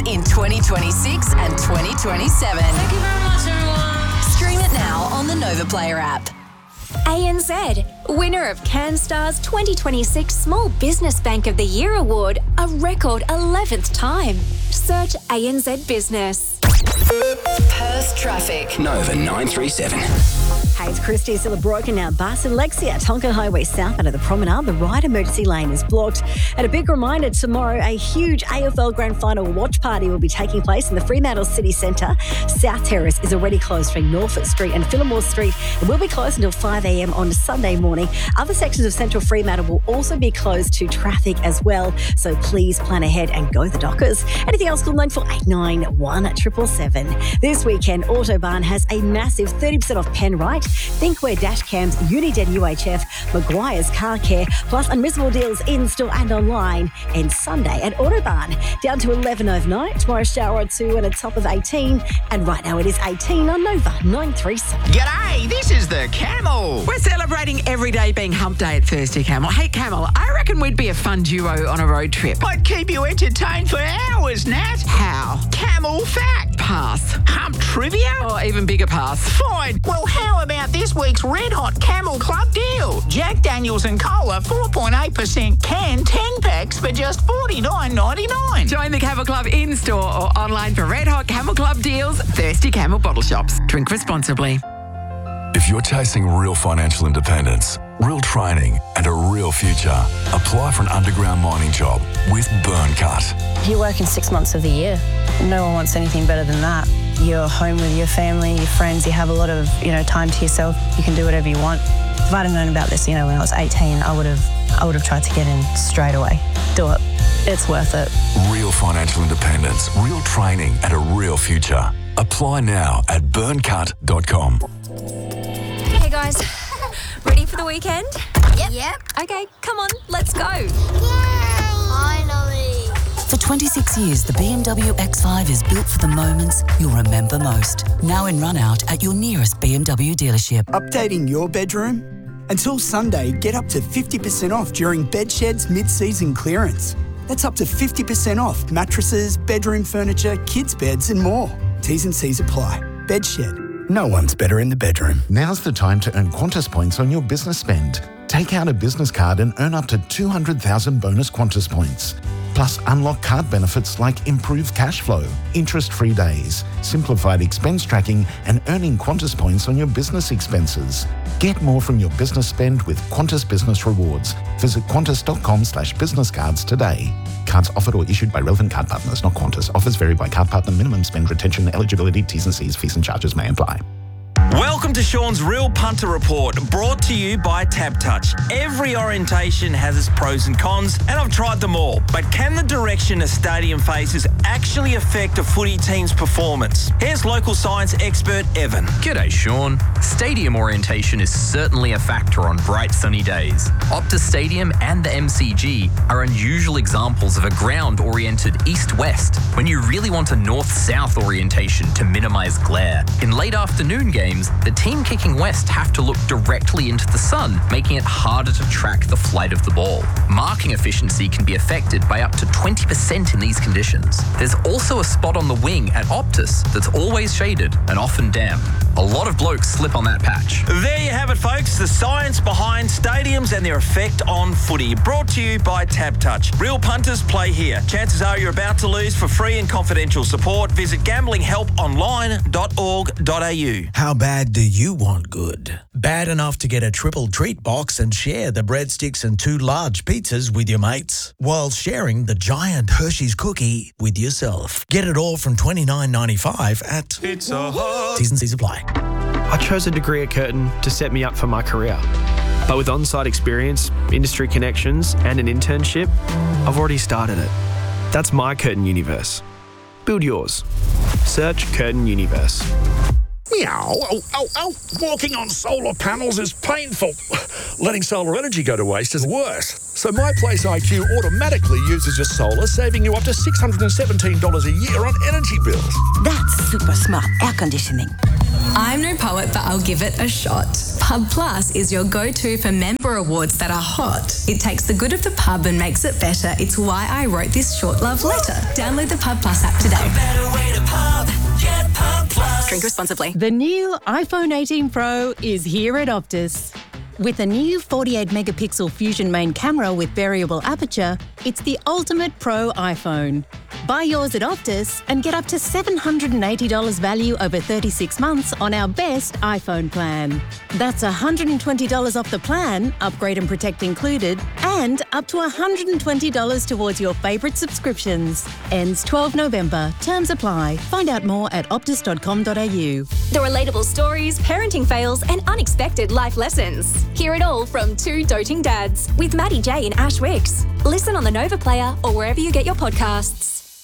in 2026 and 2027. Thank you very much, everyone. Stream it now on the Nova Player app. ANZ, winner of CanStar's 2026 Small Business Bank of the Year Award, a record 11th time. Search ANZ Business. Perth traffic. Nova 937. Hey, it's Christy. Still a broken now bus in Lexia, Tonkin Highway south out of the promenade. The right emergency lane is blocked. And a big reminder, tomorrow a huge AFL Grand Final watch party will be taking place in the Fremantle City Centre. South Terrace is already closed between Norfolk Street and Fillmore Street. It will be closed until 5 a.m. on Sunday morning. Other sections of Central Fremantle will also be closed to traffic as well. So please plan ahead and go the Dockers. Anything else, call 9489 777. This weekend, Autobahn has a massive 30% off pen right. Thinkware dash cams, Unident UHF, Maguire's Car Care, plus unmissable deals in store and online. And Sunday at Autobahn, down to 11 overnight. Tomorrow shower or 2 and a top of 18. And right now it is 18 on Nova 937. G'day, this is the Camel. We're celebrating every day being hump day at Thirsty Camel. Hey, Camel, I reckon we'd be a fun duo on a road trip. I'd keep you entertained for hours, Nat. How? Camel fact. Pass. Hump trivia? Or even bigger pass. Fine. Well, how about this week's Red Hot Camel Club deal? Jack Daniels and Cola, 4.8% can, 10 packs for just $49.99. Join the Camel Club in-store or online for Red Hot Camel Club deals. Thirsty Camel bottle shops. Drink responsibly. If you're chasing real financial independence, real training and a real future, apply for an underground mining job with Burncut. You work in 6 months of the year. No one wants anything better than that. You're home with your family, your friends, you have a lot of, time to yourself. You can do whatever you want. If I'd have known about this, when I was 18, I would have tried to get in straight away. Do it. It's worth it. Real financial independence, real training and a real future. Apply now at burncut.com. Hey guys, ready for the weekend? Yep. Okay, come on, let's go. Yay! Finally. For 26 years, the BMW X5 is built for the moments you'll remember most. Now in run-out at your nearest BMW dealership. Updating your bedroom? Until Sunday, get up to 50% off during Bedshed's mid-season clearance. That's up to 50% off mattresses, bedroom furniture, kids' beds and more. T's and C's apply. Bedshed. No one's better in the bedroom. Now's the time to earn Qantas points on your business spend. Take out a business card and earn up to 200,000 bonus Qantas points. Plus, unlock card benefits like improved cash flow, interest-free days, simplified expense tracking, and earning Qantas points on your business expenses. Get more from your business spend with Qantas Business Rewards. Visit qantas.com/business cards today. Cards offered or issued by relevant card partners, not Qantas. Offers vary by card partner, minimum spend, retention, eligibility, T's and C's, fees and charges may apply. Welcome to Sean's Real Punter Report, brought to you by TapTouch. Every orientation has its pros and cons, and I've tried them all. But can the direction a stadium faces actually affect a footy team's performance? Here's local science expert Evan. G'day, Sean. Stadium orientation is certainly a factor on bright sunny days. Optus Stadium and the MCG are unusual examples of a ground-oriented east-west when you really want a north-south orientation to minimise glare. In late afternoon games, the team kicking west have to look directly into the sun, making it harder to track the flight of the ball. Marking efficiency can be affected by up to 20% in these conditions. There's also a spot on the wing at Optus that's always shaded and often damp. A lot of blokes slip on that patch. There you have it, folks. The science behind stadiums and their effect on footy. Brought to you by TapTouch. Real punters play here. Chances are you're about to lose. For free and confidential support, visit gamblinghelponline.org.au. How bad do you want good? Bad enough to get a triple treat box and share the breadsticks and 2 large pizzas with your mates, while sharing the giant Hershey's cookie with yourself. Get it all from $29.95 at Pizza Hut. T's and C's apply. I chose a degree at Curtin to set me up for my career. But with on-site experience, industry connections and an internship, I've already started it. That's my Curtin Universe. Build yours. Search Curtin Universe. Meow. Oh. Walking on solar panels is painful. Letting solar energy go to waste is worse. So My Place IQ automatically uses your solar, saving you up to $617 a year on energy bills. That's super smart air conditioning. I'm no poet, but I'll give it a shot. Pub Plus is your go-to for member awards that are hot. It takes the good of the pub and makes it better. It's why I wrote this short love letter. Download the Pub Plus app today. A better way to pub. Get Pub Plus. Drink responsibly. The new iPhone 18 Pro is here at Optus. With a new 48-megapixel Fusion main camera with variable aperture, it's the ultimate pro iPhone. Buy yours at Optus and get up to $780 value over 36 months on our best iPhone plan. That's $120 off the plan, upgrade and protect included, and up to $120 towards your favourite subscriptions. Ends 12 November. Terms apply. Find out more at optus.com.au. The relatable stories, parenting fails, and unexpected life lessons. Hear it all from two doting dads with Maddie J and Ash Wicks. Listen on the Nova Player or wherever you get your podcasts.